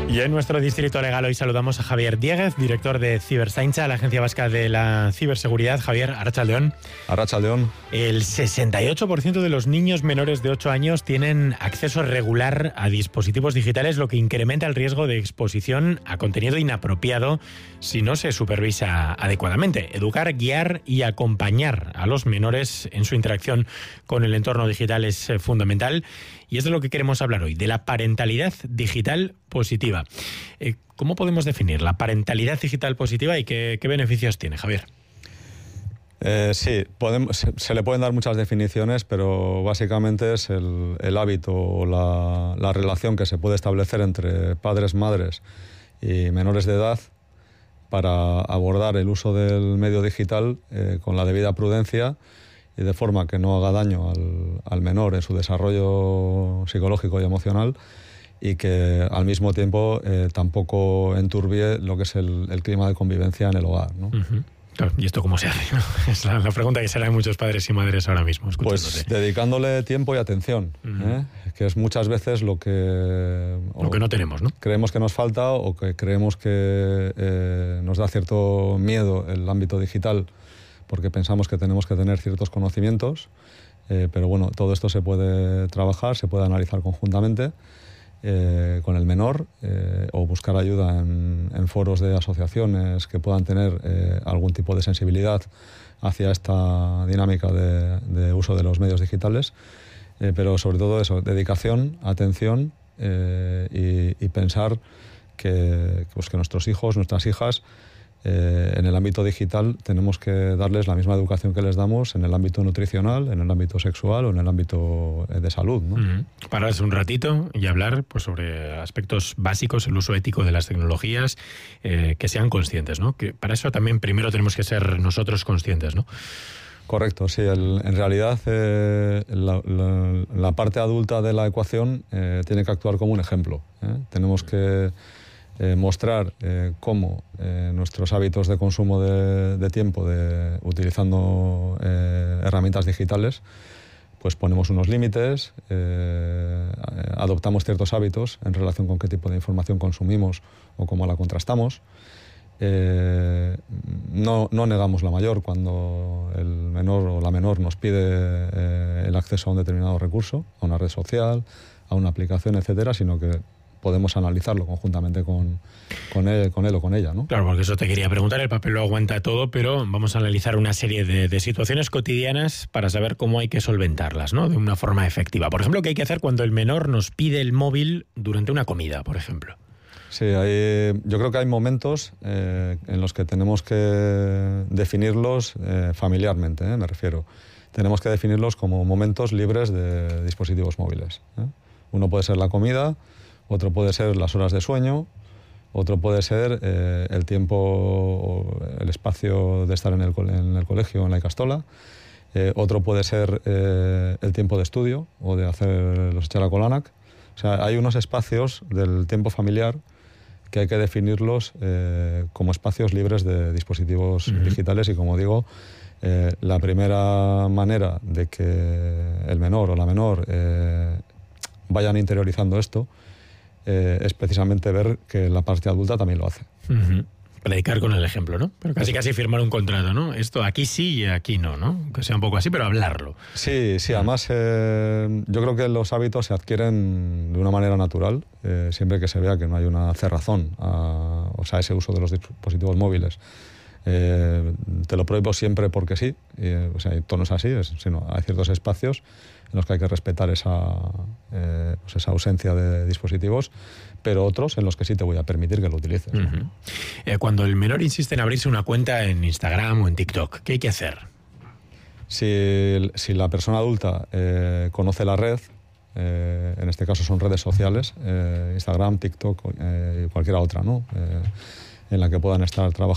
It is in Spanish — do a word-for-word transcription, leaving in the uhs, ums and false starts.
Y en nuestro distrito legal hoy saludamos a Javier Dieguez, director de Ciberzaintza, la Agencia Vasca de la Ciberseguridad. Javier, arratsaldeon. Arratsaldeon. El sesenta y ocho por ciento de los niños menores de ocho años tienen acceso regular a dispositivos digitales, lo que incrementa el riesgo de exposición a contenido inapropiado si no se supervisa adecuadamente. Educar, guiar y acompañar a los menores en su interacción con el entorno digital es fundamental. Y es de lo que queremos hablar hoy, de la parentalidad digital positiva. Eh, ¿Cómo podemos definir la parentalidad digital positiva y qué, qué beneficios tiene, Javier? Eh, sí, podemos, se, se le pueden dar muchas definiciones, pero básicamente es el, el hábito o la, la relación que se puede establecer entre padres, madres y menores de edad para abordar el uso del medio digital eh, con la debida prudencia y de forma que no haga daño al, al menor en su desarrollo psicológico y emocional, y que al mismo tiempo eh, tampoco enturbie lo que es el, el clima de convivencia en el hogar, ¿no? Uh-huh. Claro, ¿y esto cómo se hace, no? Es la, la pregunta que se harán muchos padres y madres ahora mismo. Pues dedicándole tiempo y atención, uh-huh. ¿eh? que es muchas veces lo que... Lo que no tenemos, ¿no? Creemos que nos falta o que creemos que eh, nos da cierto miedo el ámbito digital, porque pensamos que tenemos que tener ciertos conocimientos, eh, pero bueno, todo esto se puede trabajar, se puede analizar conjuntamente eh, con el menor eh, o buscar ayuda en, en foros de asociaciones que puedan tener eh, algún tipo de sensibilidad hacia esta dinámica de, de uso de los medios digitales, eh, pero sobre todo eso, dedicación, atención eh, y, y pensar que, pues que nuestros hijos, nuestras hijas, Eh, en el ámbito digital tenemos que darles la misma educación que les damos en el ámbito nutricional, en el ámbito sexual o en el ámbito de salud, ¿no? Uh-huh. Pararse un ratito y hablar pues, sobre aspectos básicos, el uso ético de las tecnologías, eh, que sean conscientes, ¿no? Que para eso también primero tenemos que ser nosotros conscientes, ¿no? Correcto, sí. El, en realidad eh, la, la, la parte adulta de la ecuación eh, tiene que actuar como un ejemplo, ¿eh? Tenemos que Eh, mostrar eh, cómo eh, nuestros hábitos de consumo de, de tiempo de, utilizando eh, herramientas digitales, pues ponemos unos límites, eh, adoptamos ciertos hábitos en relación con qué tipo de información consumimos o cómo la contrastamos. Eh, no, no negamos la mayor cuando el menor o la menor nos pide eh, el acceso a un determinado recurso, a una red social, a una aplicación, etcétera, sino que podemos analizarlo conjuntamente con, con, él, con él o con ella, ¿no? Claro, porque eso te quería preguntar, el papel lo aguanta todo, pero vamos a analizar una serie de, de situaciones cotidianas para saber cómo hay que solventarlas, ¿no? De una forma efectiva. Por ejemplo, ¿qué hay que hacer cuando el menor nos pide el móvil durante una comida, por ejemplo? Sí, hay, yo creo que hay momentos eh, en los que tenemos que definirlos eh, familiarmente, ¿eh? me refiero. Tenemos que definirlos como momentos libres de dispositivos móviles, ¿eh? Uno puede ser la comida, otro puede ser las horas de sueño, otro puede ser eh, el tiempo, el espacio de estar en el, en el colegio, en la ikastola, eh, otro puede ser eh, el tiempo de estudio o de hacer los txalakolak. O sea, hay unos espacios del tiempo familiar que hay que definirlos eh, como espacios libres de dispositivos uh-huh. digitales, y como digo, eh, la primera manera de que el menor o la menor eh, vayan interiorizando esto Eh, es precisamente ver que la parte adulta también lo hace. Uh-huh. Predicar con el ejemplo, ¿no? Pero casi casi firmar un contrato, ¿no? Esto aquí sí y aquí no, ¿no? Que sea un poco así, pero hablarlo. Sí, sí, además eh, yo creo que los hábitos se adquieren de una manera natural, eh, siempre que se vea que no hay una cerrazón a, o sea, ese uso de los dispositivos móviles. Eh, te lo prohíbo siempre porque sí, eh, o sea, esto no es así, es, sino hay ciertos espacios en los que hay que respetar esa, eh, pues esa ausencia de dispositivos, pero otros en los que sí te voy a permitir que lo utilices. Uh-huh. eh, cuando el menor insiste en abrirse una cuenta en Instagram o en TikTok, ¿qué hay que hacer? Si, si la persona adulta eh, conoce la red, eh, en este caso son redes sociales, eh, Instagram, TikTok, eh, cualquiera otra, ¿no? Eh, en la que puedan estar trabajando